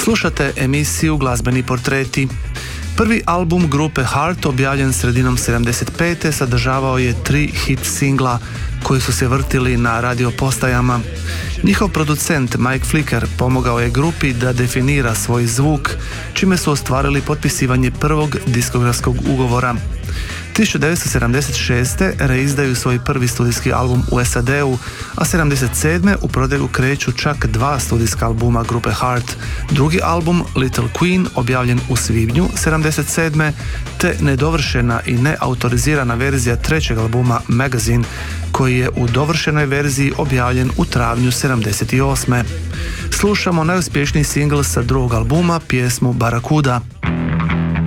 Slušate emisiju Glazbeni portreti. Prvi album grupe Heart, objavljen sredinom 75. sadržavao je 3 hit singla koji su se vrtili na radio postajama. Njihov producent Mike Flicker pomogao je grupi da definira svoj zvuk, čime su ostvarili potpisivanje prvog diskografskog ugovora. 1976. reizdaju svoj prvi studijski album u SAD-u, a 77. u prodaju kreću čak 2 studijska albuma grupe Heart. Drugi album Little Queen, objavljen u svibnju 77. te nedovršena i neautorizirana verzija trećeg albuma Magazine, koji je u dovršenoj verziji objavljen u travnju 78. Slušamo najuspješniji singl sa drugog albuma, pjesmu Barracuda.